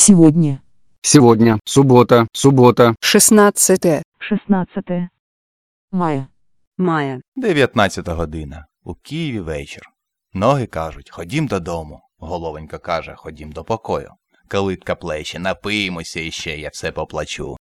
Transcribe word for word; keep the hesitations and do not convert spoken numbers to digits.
Сегодня. Сегодня, суббота, суббота. шістнадцяте шістнадцяте Мая. мая. дев'ятнадцята година. У Києві вечір. Ноги кажуть, ходім додому. Головонька каже, ходім до покою. Калитка плече, напиємося іще, я все поплачу.